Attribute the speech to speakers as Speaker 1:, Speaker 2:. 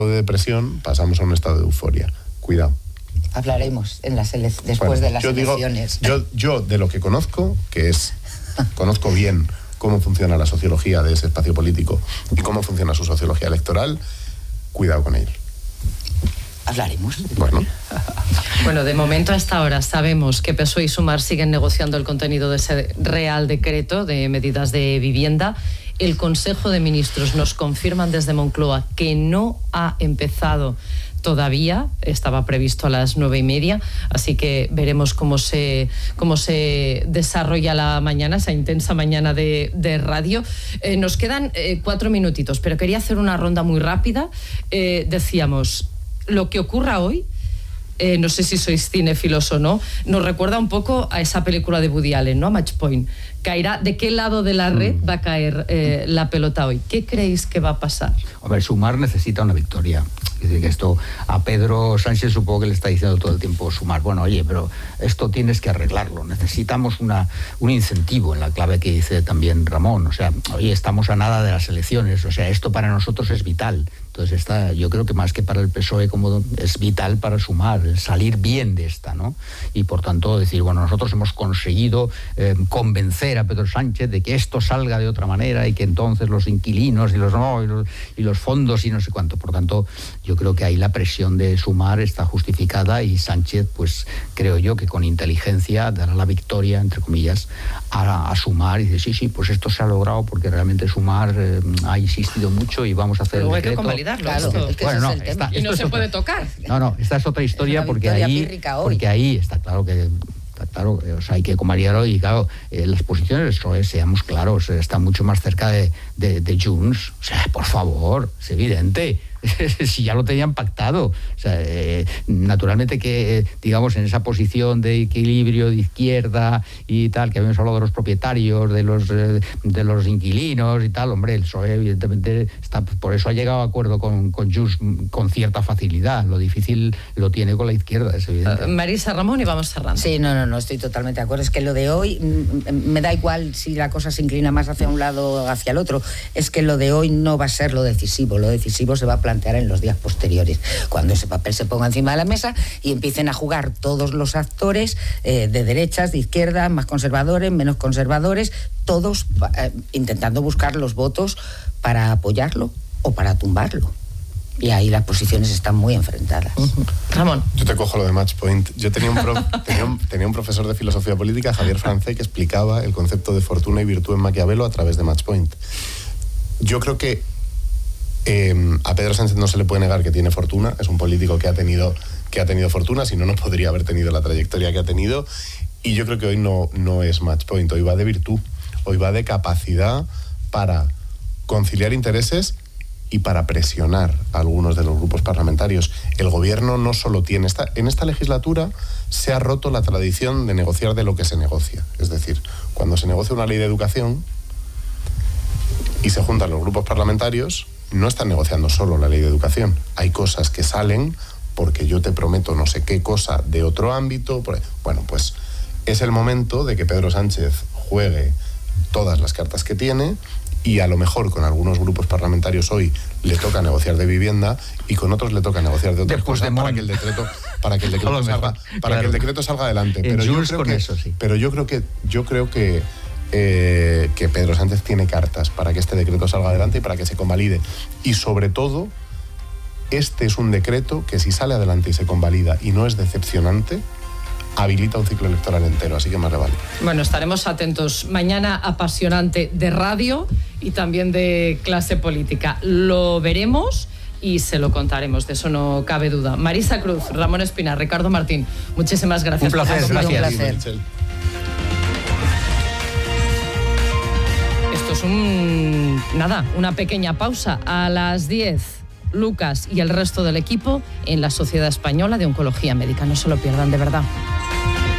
Speaker 1: de depresión pasamos a un estado de euforia. Cuidado.
Speaker 2: Hablaremos después de las elecciones.
Speaker 1: Yo de lo que conozco, conozco bien cómo funciona la sociología de ese espacio político y cómo funciona su sociología electoral, cuidado con él.
Speaker 2: Hablaremos.
Speaker 3: Bueno, de momento hasta ahora sabemos que PSOE y Sumar siguen negociando el contenido de ese Real Decreto de medidas de vivienda. El Consejo de Ministros nos confirman desde Moncloa que no ha empezado todavía, estaba previsto a las 9:30, así que veremos cómo se desarrolla la mañana, esa intensa mañana de radio. Nos quedan 4 minutitos, pero quería hacer una ronda muy rápida. Decíamos, lo que ocurra hoy, no sé si sois cinéfilos o no, nos recuerda un poco a esa película de Woody Allen, ¿no? A Match Point. Caerá, ¿de qué lado de la red va a caer la pelota hoy? ¿Qué creéis que va a pasar?
Speaker 4: A ver, Sumar necesita una victoria. Es decir, que esto a Pedro Sánchez supongo que le está diciendo todo el tiempo Sumar, bueno, oye, pero esto tienes que arreglarlo. Necesitamos un incentivo en la clave que dice también Ramón. O sea, oye, estamos a nada de las elecciones. O sea, esto para nosotros es vital. Entonces yo creo que más que para el PSOE como es vital para Sumar, salir bien de esta, ¿no? Y por tanto decir, bueno, nosotros hemos conseguido convencer a Pedro Sánchez de que esto salga de otra manera y que entonces los inquilinos y los fondos y no sé cuánto. Por tanto, yo creo que ahí la presión de Sumar está justificada y Sánchez, pues creo yo que con inteligencia dará la victoria, entre comillas, a Sumar y dice, sí, pues esto se ha logrado porque realmente Sumar ha insistido mucho y vamos a hacer el decreto.
Speaker 3: Claro,
Speaker 4: y
Speaker 3: no se puede tocar.
Speaker 4: No, esta es otra historia porque ahí está claro que... Claro, o sea, hay que comarlo y claro, las posiciones del PSOE, seamos claros, están mucho más cerca de Junts. O sea, por favor, es evidente. Si ya lo tenían pactado. O sea, naturalmente que, digamos, en esa posición de equilibrio de izquierda y tal, que habíamos hablado de los propietarios, de los inquilinos y tal, hombre, el PSOE evidentemente está, por eso ha llegado a acuerdo con Junts con cierta facilidad. Lo difícil lo tiene con la izquierda, es evidente.
Speaker 3: Marisa, Ramón, y vamos cerrando.
Speaker 2: Sí, no, estoy totalmente de acuerdo. Es que lo de hoy, me da igual si la cosa se inclina más hacia un lado o hacia el otro. Es que lo de hoy no va a ser lo decisivo. Lo decisivo se va a plantear en los días posteriores, cuando ese papel se ponga encima de la mesa y empiecen a jugar todos los actores de derechas, de izquierdas, más conservadores, menos conservadores, todos intentando buscar los votos para apoyarlo o para tumbarlo. Y ahí las posiciones están muy enfrentadas.
Speaker 3: Ramón.
Speaker 1: Yo te cojo lo de Match Point. Yo tenía un profesor de filosofía política, Javier Francé, que explicaba el concepto de fortuna y virtud en Maquiavelo a través de Match Point. Yo creo que a Pedro Sánchez no se le puede negar que tiene fortuna. Es un político que ha tenido fortuna, si no, no podría haber tenido la trayectoria que ha tenido. Y yo creo que hoy no es Match Point, hoy va de virtud, hoy va de capacidad para conciliar intereses y para presionar a algunos de los grupos parlamentarios. El gobierno no solo tiene... En esta legislatura se ha roto la tradición de negociar de lo que se negocia. Es decir, cuando se negocia una ley de educación y se juntan los grupos parlamentarios, no están negociando solo la ley de educación. Hay cosas que salen porque yo te prometo no sé qué cosa de otro ámbito. Bueno, pues es el momento de que Pedro Sánchez juegue todas las cartas que tiene, y a lo mejor con algunos grupos parlamentarios hoy le toca negociar de vivienda y con otros le toca negociar de otras cosas para que el decreto salga adelante. Pero yo creo que Pedro Sánchez tiene cartas para que este decreto salga adelante y para que se convalide. Y sobre todo, este es un decreto que si sale adelante y se convalida y no es decepcionante, habilita un ciclo electoral entero, así que más le vale.
Speaker 3: Bueno, estaremos atentos. Mañana apasionante de radio y también de clase política. Lo veremos y se lo contaremos, de eso no cabe duda. Marisa Cruz, Ramón Espinar, Ricardo Martín, muchísimas gracias.
Speaker 4: Un placer, gracias.
Speaker 2: Un placer.
Speaker 3: Esto es una pequeña pausa. A las 10, Lucas y el resto del equipo en la Sociedad Española de Oncología Médica. No se lo pierdan, de verdad.